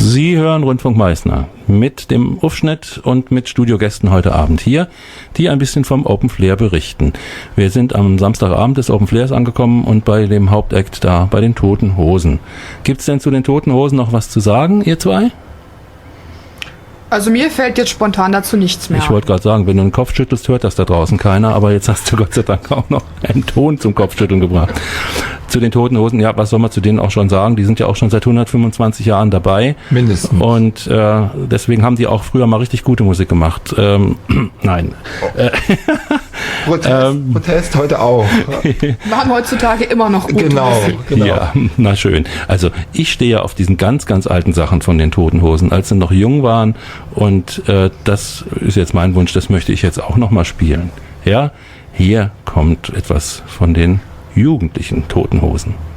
Sie hören Rundfunk Meißner mit dem Aufschnitt und mit Studiogästen heute Abend hier, die ein bisschen vom Open Flair berichten. Wir sind am Samstagabend des Open Flairs angekommen und bei dem Hauptakt da, bei den Toten Hosen. Gibt's denn zu den Toten Hosen noch was zu sagen, ihr zwei? Also mir fällt jetzt spontan dazu nichts mehr. Ich wollte gerade sagen, wenn du den Kopf schüttelst, hört das da draußen keiner, aber jetzt hast du Gott sei Dank auch noch einen Ton zum Kopfschütteln gebracht. Zu den Toten Hosen, ja, was soll man zu denen auch schon sagen? Die sind ja auch schon seit 125 Jahren dabei. Mindestens. Und deswegen haben die auch früher mal richtig gute Musik gemacht. Nein. Protest heute auch. Machen heutzutage immer noch gut. Genau. Ja, na schön. Also ich stehe auf diesen ganz, ganz alten Sachen von den Toten Hosen, als sie noch jung waren. Und das ist jetzt mein Wunsch, das möchte ich jetzt auch noch mal spielen. Ja, hier kommt etwas von den jugendlichen Toten Hosen.